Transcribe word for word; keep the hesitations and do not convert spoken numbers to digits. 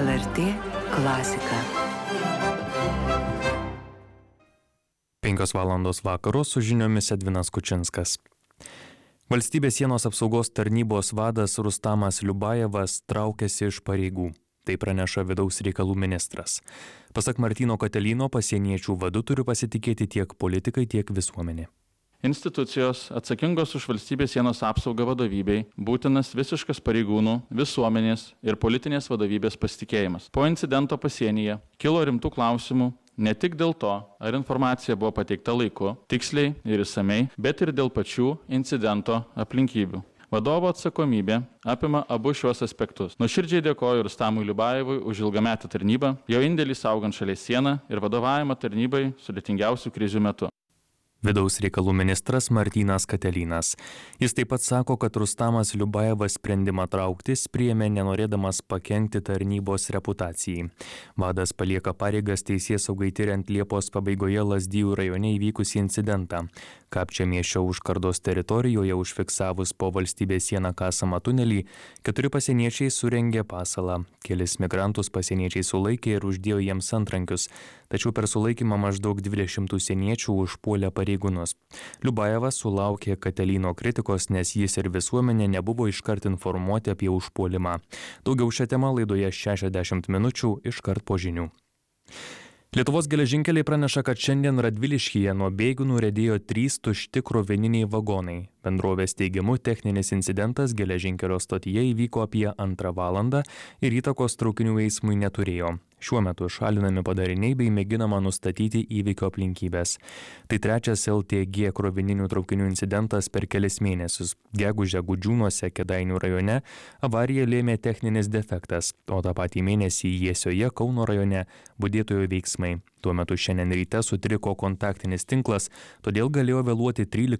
L R T klasika. Penkios valandos vakaro su žiniomis Edvinas Kučinskas. Valstybės sienos apsaugos tarnybos vadas Rustamas Liubajevas traukiasi iš pareigų. Tai praneša vidaus reikalų ministras. Pasak Martyno Katelino, pasieniečių vadu turi pasitikėti tiek politikai, tiek visuomenė. Institucijos atsakingos už valstybės sienos apsaugą vadovybei būtinas visiškas pareigūnų, visuomenės ir politinės vadovybės pasitikėjimas. Po incidento pasienyje kilo rimtų klausimų ne tik dėl to, ar informacija buvo pateikta laiku, tiksliai ir išsamei, bet ir dėl pačių incidento aplinkybių. Vadovo atsakomybė apima abu šiuos aspektus. Nuoširdžiai dėkoju Rustamui Liubajevui už ilgametę tarnybą, jo indėlį saugant šalies sieną ir vadovavimą tarnybai sudėtingiausių krizių metu. Vidaus reikalų ministras Martynas Katelinas. Jis taip pat sako, kad Rustamas Liubajevas sprendimą trauktis priėmė nenorėdamas pakenkti tarnybos reputacijai. Vadas palieka pareigas teisėsaugai tiriant Liepos pabaigoje Lazdijų rajone įvykusį incidentą. Kapčiamiesčio užkardos teritorijoje užfiksavus po valstybės sieną kasamą tunelį, keturi pasieniečiai surengė pasalą. Kelis migrantus pasieniečiai sulaikė ir uždėjo jiems antrankius, tačiau per sulaikymą maždaug dvidešimt užsieniečių užpuolė pareigūnus. Liubajevas sulaukė Katelino kritikos, nes jis ir visuomenė nebuvo iškart informuoti apie užpuolimą. Daugiau šią temą laidoje šešiasdešimt minučių iškart po žinių. Lietuvos geležinkeliai praneša, kad šiandien Radviliškyje nuo bėgių nuriedėjo trys tušti krovininiai vagonai. Bendrovės teigimu, techninis incidentas geležinkelio stotyje įvyko apie antrą valandą ir įtakos traukinių eismui neturėjo. Šiuo metu šalinami padariniai bei mėginama nustatyti įvykio aplinkybės. Tai trečias L T G krovininių traukinių incidentas per kelis mėnesius. Gegužę Gudžiūnuose, Kėdainių rajone, avariją lėmė techninis defektas, o tą patį mėnesį Jiesioje, Kauno rajone, budėtojo veiksmai. Tuo metu šiandien ryte sutriko kontaktinis tinklas, todėl galėjo vėluoti trylika